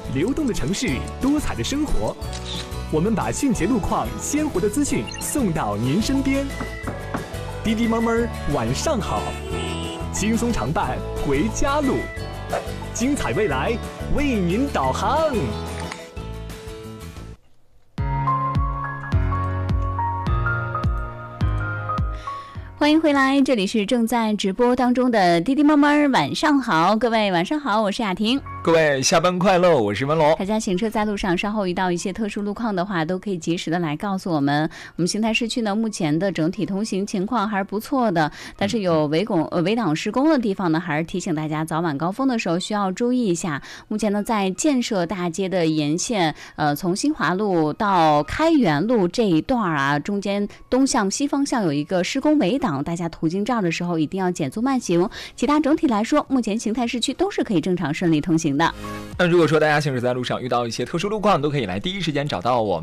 流动的城市，多彩的生活。我们把迅捷路况、鲜活的资讯送到您身边。滴滴猫猫晚上好，轻松常伴回家路，精彩未来为您导航。 欢迎回来，这里是正在直播当中的滴滴猫猫晚上好，各位晚上好，我是雅婷。 各位下班快乐，我是文龙。 大家行车在路上，稍后遇到一些特殊路况的话，都可以及时的来告诉我们。我们邢台市区呢，目前的整体通行情况还是不错的，但是有围挡施工的地方呢，还是提醒大家早晚高峰的时候需要注意一下。目前呢，在建设大街的沿线，从新华路到开元路这一段啊，中间东向西方向有一个施工围挡，大家途经这儿的时候一定要减速慢行。其他整体来说，目前邢台市区都是可以正常顺利通行的。 那如果说大家行驶在路上遇到一些特殊路况，都可以来第一时间找到我们。